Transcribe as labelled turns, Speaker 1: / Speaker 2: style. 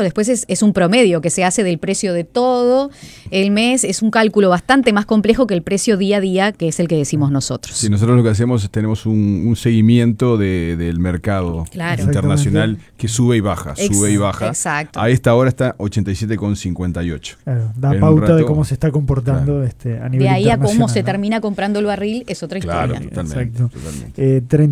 Speaker 1: después es un promedio que se hace del precio de todo el mes. Es un cálculo bastante más complejo que el precio día a día, que es el que decimos nosotros.
Speaker 2: Sí, nosotros lo que hacemos es tenemos un seguimiento del mercado internacional que sube y baja, sube y baja.
Speaker 1: Exacto.
Speaker 2: A esta hora está 87,58.
Speaker 3: Claro, da pauta de cómo se está comportando a nivel internacional.
Speaker 1: De ahí a cómo se termina comprando el barril es otra historia.
Speaker 2: Claro, totalmente.
Speaker 3: Exacto.
Speaker 2: Totalmente.